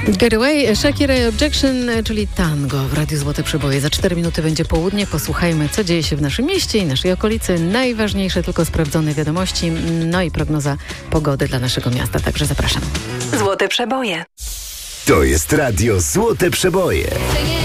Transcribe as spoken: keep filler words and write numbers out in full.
Get Away, Shakira i Objection, czyli tango w Radiu Złote Przeboje. Za cztery minuty będzie południe. Posłuchajmy, co dzieje się w naszym mieście i naszej okolicy. Najważniejsze tylko sprawdzone wiadomości, no i prognoza pogody dla naszego miasta. Także zapraszam. Złote Przeboje. To jest Radio Złote Przeboje.